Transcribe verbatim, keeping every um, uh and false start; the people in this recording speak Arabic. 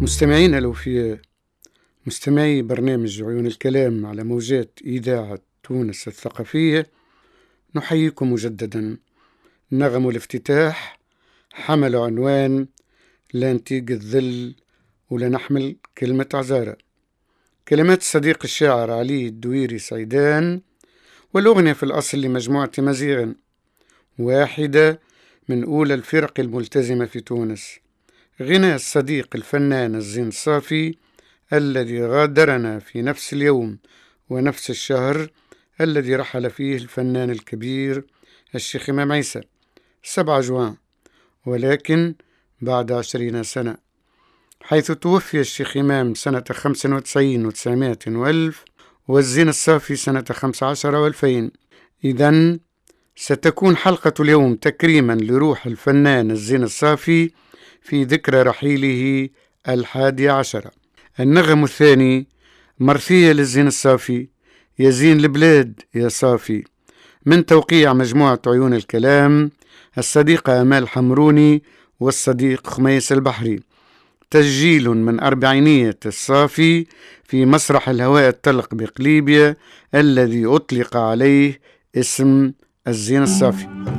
مستمعينا الأوفياء، مستمعي برنامج عيون الكلام على موجات إذاعة تونس الثقافية، نحييكم مجددا. نغم الافتتاح حمل عنوان لا نتيق الذل ولا نحمل كلمة عزارة، كلمات الصديق الشاعر علي الدويري سيدان، والأغنية في الأصل لمجموعة مزيغ، واحدة من أولى الفرق الملتزمة في تونس. غنى الصديق الفنان الزين الصافي الذي غادرنا في نفس اليوم ونفس الشهر الذي رحل فيه الفنان الكبير الشيخ إمام عيسى، سبعة جوان، ولكن بعد عشرين سنة، حيث توفي الشيخ إمام سنة خمسة وتسعين وتسعمائة وألف، والزين الصافي سنة خمسة عشر وألفين. إذن ستكون حلقة اليوم تكريما لروح الفنان الزين الصافي في ذكرى رحيله الحادي عشر. النغم الثاني مرثية للزين الصافي، يزين البلاد يا صافي، من توقيع مجموعة عيون الكلام، الصديقة أمال حمروني والصديق خميس البحري، تسجيل من أربعينية الصافي في مسرح الهواء الطلق بقليبيا الذي أطلق عليه اسم الزين الصافي.